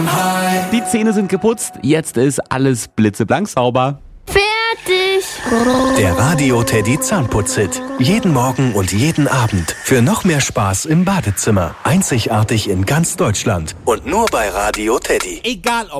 Die Zähne sind geputzt, jetzt ist alles blitzeblank sauber. Fertig! Der Radio Teddy Zahnputz-Hit. Jeden Morgen und jeden Abend. Für noch mehr Spaß im Badezimmer. Einzigartig in ganz Deutschland. Und nur bei Radio Teddy. Egal ob